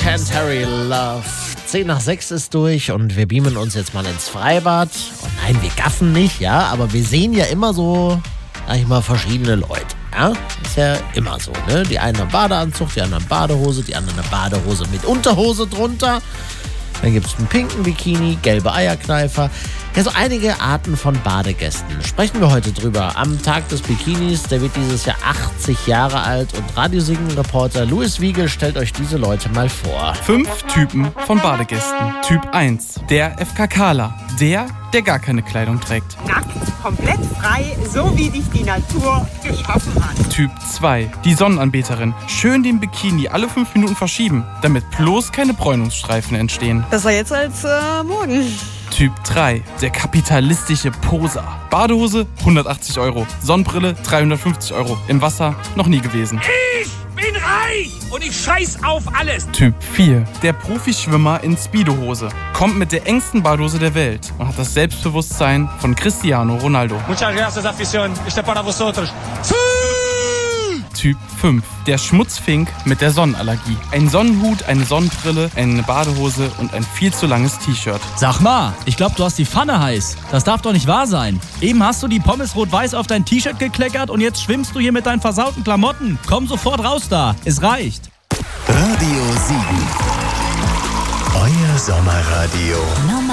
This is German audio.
Can't Hurry Love. 10 nach 6 ist durch und wir beamen uns jetzt mal ins Freibad. Und nein, wir gaffen nicht, ja, aber wir sehen ja immer so, sag ich mal, verschiedene Leute. Ja, ist ja immer so, ne? Die einen haben Badeanzug, die anderen Badehose, die anderen eine Badehose mit Unterhose drunter. Dann gibt es einen pinken Bikini, gelbe Eierkneifer. Ja, so einige Arten von Badegästen. Sprechen wir heute drüber. Am Tag des Bikinis, der wird dieses Jahr 80 Jahre alt und Radiosingen-Reporter Louis Wiegel stellt euch diese Leute mal vor. 5 Typen von Badegästen. Typ 1, der FKKler. Der gar keine Kleidung trägt. Nackt, komplett frei, so wie dich die Natur geschaffen hat. Typ 2, die Sonnenanbeterin. Schön den Bikini alle 5 Minuten verschieben, damit bloß keine Bräunungsstreifen entstehen. Besser jetzt als morgen. Typ 3, der kapitalistische Poser. Badehose 180 €, Sonnenbrille 350 €, im Wasser noch nie gewesen. Ich bin reich und ich scheiß auf alles. Typ 4, der Profischwimmer in Speedohose. Kommt mit der engsten Badehose der Welt und hat das Selbstbewusstsein von Cristiano Ronaldo. Muchas gracias, afición. Este para vosotros. Typ 5, der Schmutzfink mit der Sonnenallergie. Ein Sonnenhut, eine Sonnenbrille, eine Badehose und ein viel zu langes T-Shirt. Sag mal, ich glaube, du hast die Pfanne heiß. Das darf doch nicht wahr sein. Eben hast du die Pommes rot-weiß auf dein T-Shirt gekleckert und jetzt schwimmst du hier mit deinen versauten Klamotten. Komm sofort raus da. Es reicht. Radio 7. Euer Sommerradio.